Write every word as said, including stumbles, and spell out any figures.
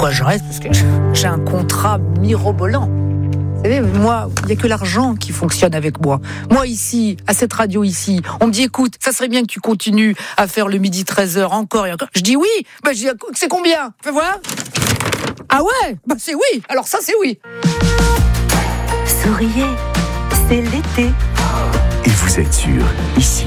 pourquoi je reste ? Parce que j'ai un contrat mirobolant. Vous savez, moi, il n'y a que l'argent qui fonctionne avec moi. Moi, ici, à cette radio ici, on me dit, écoute, ça serait bien que tu continues à faire le midi treize heures encore et encore. Je dis oui. Ben, je dis, c'est combien ? Fais voir. Ah ouais ? Ben, c'est oui. Alors ça, c'est oui. Souriez, c'est l'été. Et vous êtes sûr, ici,